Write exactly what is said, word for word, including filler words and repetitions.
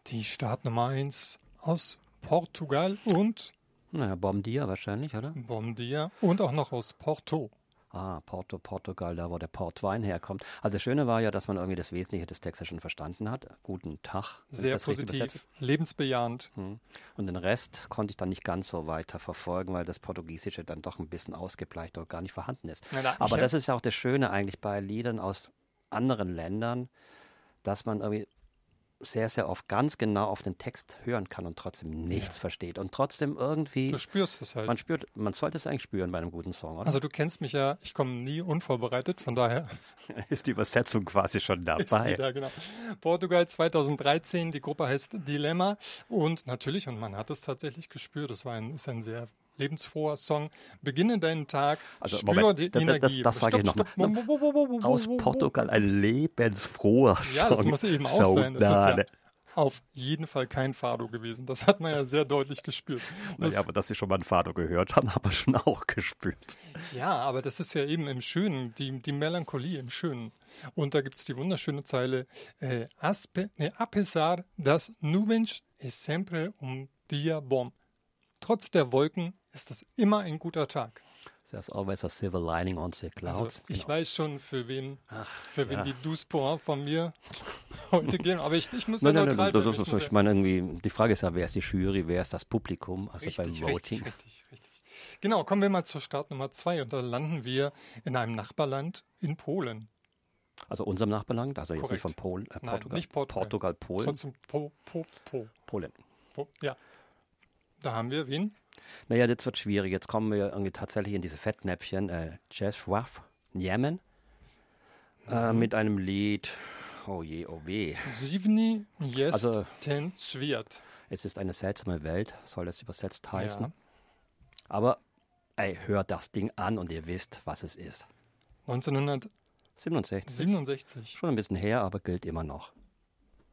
Die Startnummer eins aus Portugal und Naja, Bom Dia wahrscheinlich, oder? Bom Dia und auch noch aus Porto. Ah, Porto, Portugal, da wo der Portwein herkommt. Also das Schöne war ja, dass man irgendwie das Wesentliche des Textes schon verstanden hat. Guten Tag. wenn ich Sehr das richtig übersetze. positiv, lebensbejahend. Hm. Und den Rest konnte ich dann nicht ganz so weiter verfolgen, weil das Portugiesische dann doch ein bisschen ausgebleicht oder gar nicht vorhanden ist. Na, na, Aber ich das ist ja auch das Schöne eigentlich bei Liedern aus anderen Ländern, dass man irgendwie sehr, sehr oft ganz genau auf den Text hören kann und trotzdem nichts Ja. versteht. Und trotzdem irgendwie, Du spürst es halt. man spürt, man sollte es eigentlich spüren bei einem guten Song, oder? Also du kennst mich ja, ich komme nie unvorbereitet, von daher ist die Übersetzung quasi schon ist dabei. die da, genau. Portugal zweitausenddreizehn, die Gruppe heißt Dilemma und natürlich, und man hat es tatsächlich gespürt, es war ein, ist ein sehr lebensfroher Song. Beginne deinen Tag, Also, spür Moment, die das- das- Energie. das sage ich Stopp, noch stopp. mal. Wo- wo- wo- wo- wo- Aus wo- wo- Portugal ein lebensfroher Song. Ja, das muss eben auch sein. Das ist ja Saudade. auf jeden Fall kein Fado gewesen. Das hat man ja sehr deutlich gespürt. Das, Naja, aber dass Sie schon mal ein Fado gehört haben, haben wir schon auch gespürt. ja, aber das ist ja eben im Schönen, die, die Melancholie im Schönen. Und da gibt es die wunderschöne Zeile, äh, aspe, ne, a pesar das nuvens es sempre um dia bom. Trotz der Wolken ist das immer ein guter Tag. There's always a silver lining on the clouds. Also ich Genau. weiß schon, für wen, Ach, für wen ja. die douze Points von mir heute gehen. Aber ich, ich muss Nein, ja nein, neutral nein, bleiben. das, Ich das, muss ich ja- meine irgendwie, die Frage ist ja, wer ist die Jury, wer ist das Publikum, also beim Richtig, Voting. richtig, richtig, richtig. Genau, kommen wir mal zur Startnummer zwei und da landen wir in einem Nachbarland in Polen. Also unserem Nachbarland, also jetzt Korrekt. nicht von Polen, äh, Nein, Portugal. nicht Portugal. Portugal, Polen, Trotzdem Po, Po, Po, Polen. Po. Ja, da haben wir wen? Naja, jetzt wird schwierig. Jetzt kommen wir irgendwie tatsächlich in diese Fettnäpfchen. Äh, Jazz-Waff, Yemen, äh, Mhm. mit einem Lied, oh je, oh weh. Zivni jest Also- ten Świat. Es ist eine seltsame Welt, soll das übersetzt heißen. Ja. Aber, ey, hört das Ding an und ihr wisst, was es ist. neunzehnhundertsiebenundsechzig. siebenundsechzig. Schon ein bisschen her, aber gilt immer noch.